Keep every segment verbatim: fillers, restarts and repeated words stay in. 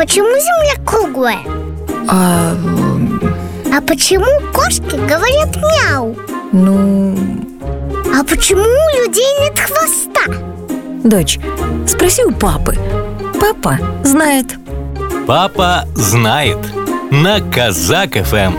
почему Земля круглая? А... А почему кошки говорят мяу? Ну... А почему у людей нет хвоста? Дочь, спроси у папы. Папа знает. Папа знает. На Казак эф эм.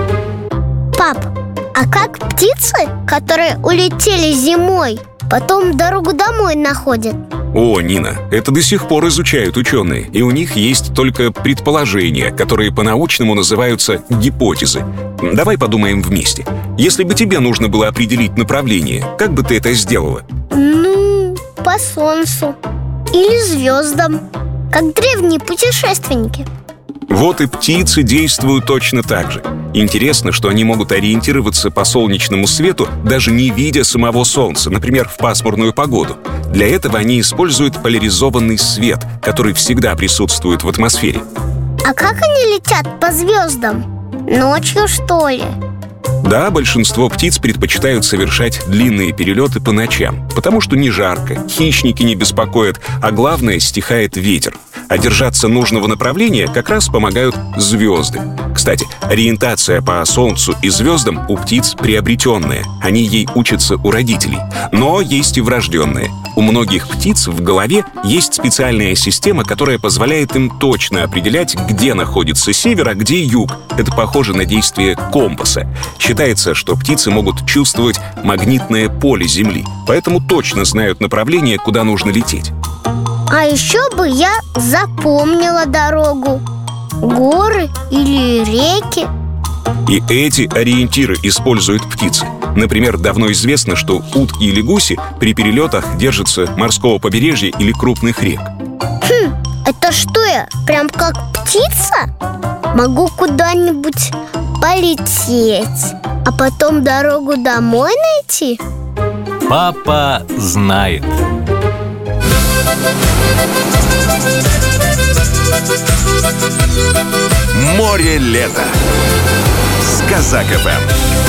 Пап, а как птицы, которые улетели зимой, потом дорогу домой находят? О, Нина, это до сих пор изучают ученые, и у них есть только предположения, которые по-научному называются гипотезы. Давай подумаем вместе. Если бы тебе нужно было определить направление, как бы ты это сделала? Ну, по солнцу или звездам, как древние путешественники. Вот и птицы действуют точно так же. Интересно, что они могут ориентироваться по солнечному свету, даже не видя самого Солнца, например, в пасмурную погоду. Для этого они используют поляризованный свет, который всегда присутствует в атмосфере. А как они летят по звездам? Ночью, что ли? Да, большинство птиц предпочитают совершать длинные перелеты по ночам, потому что не жарко, хищники не беспокоят, а главное, стихает ветер. А держаться нужного направления как раз помогают звезды. Кстати, ориентация по Солнцу и звездам у птиц приобретенная. Они ей учатся у родителей. Но есть и врожденные. У многих птиц в голове есть специальная система, которая позволяет им точно определять, где находится север, а где юг. Это похоже на действие компаса. Считается, что птицы могут чувствовать магнитное поле Земли, поэтому точно знают направление, куда нужно лететь. А еще бы я запомнила дорогу, горы или реки. И эти ориентиры используют птицы. Например, давно известно, что утки или гуси при перелетах держатся морского побережья или крупных рек. Хм, это что я, прям как птица? Могу куда-нибудь полететь, а потом дорогу домой найти? Папа знает. Море лета с Казак эф эм.